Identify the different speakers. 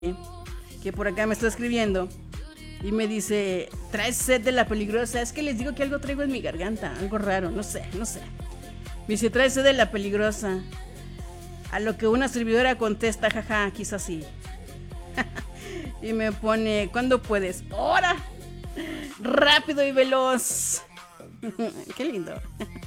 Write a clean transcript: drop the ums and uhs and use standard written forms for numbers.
Speaker 1: que por acá me está escribiendo y me dice, ¿traes sed de la peligrosa? Es que les digo que algo traigo en mi garganta, algo raro, no sé. Me dice, ¿traes sed de la peligrosa? A lo que una servidora contesta, jaja, quizás sí. Y me pone, ¿cuándo puedes? ¡Ahora! Rápido y veloz. Qué lindo.